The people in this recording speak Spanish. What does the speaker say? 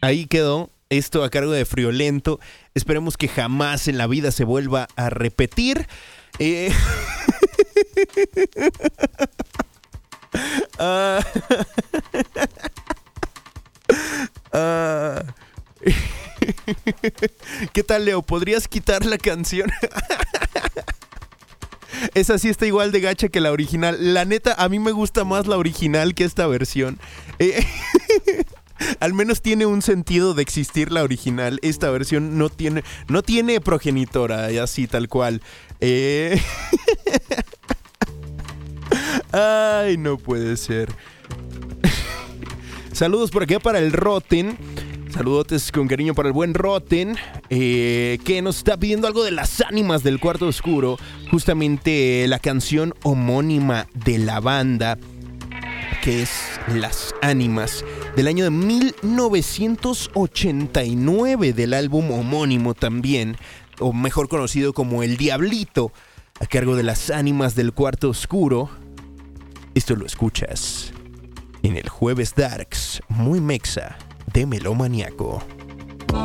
Ahí quedó. Esto a cargo de Friolento. Esperemos que jamás en la vida se vuelva a repetir. Ah, ah. ¿Qué tal, Leo? ¿Podrías quitar la canción? Esa sí está igual de gacha que la original. La neta, a mí me gusta más la original que esta versión. Al menos tiene un sentido de existir la original. Esta versión no tiene progenitora, así tal cual. Ay, no puede ser. Saludos por acá para el Rotten. Saludotes con cariño para el buen Rotten, que nos está pidiendo algo de las ánimas del Cuarto Oscuro. Justamente la canción homónima de la banda, que es Las Ánimas, del año de 1989, del álbum homónimo también, o mejor conocido como El Diablito, a cargo de Las Ánimas del Cuarto Oscuro. Esto lo escuchas en el Jueves Darks, muy mexa, de Melómaniaco.